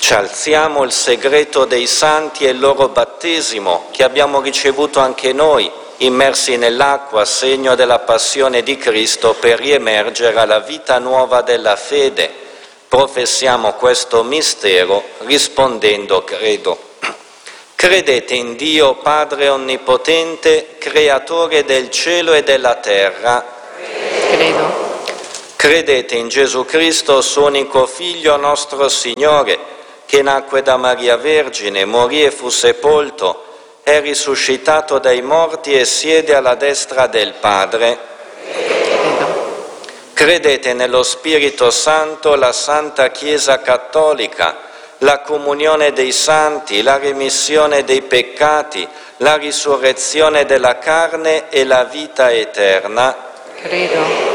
Ci alziamo il segreto dei santi e il loro battesimo, che abbiamo ricevuto anche noi, immersi nell'acqua, segno della passione di Cristo, per riemergere alla vita nuova della fede. Professiamo questo mistero rispondendo credo. Credete in Dio Padre Onnipotente, Creatore del cielo e della terra? Credo. Credete in Gesù Cristo, suo unico Figlio, nostro Signore, che nacque da Maria Vergine, morì e fu sepolto, è risuscitato dai morti e siede alla destra del Padre? Credo. Credete nello Spirito Santo, la Santa Chiesa Cattolica, la comunione dei santi, la remissione dei peccati, la risurrezione della carne e la vita eterna? Credo.